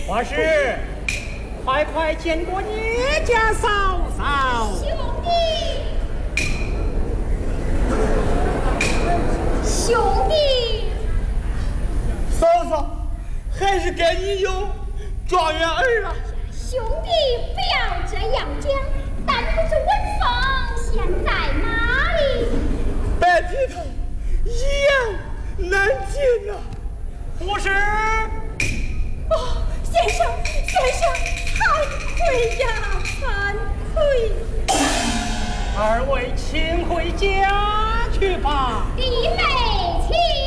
花师，快快见过你家嫂嫂。 兄弟，兄弟， 嫂嫂，还是该你有状元儿了。 兄弟，不要这样讲。但不知文凤现在哪里？ 白皮头一言难尽呐。不是。 哦，先生，惭愧呀，惭愧。 二位请回家去吧。 弟妹请。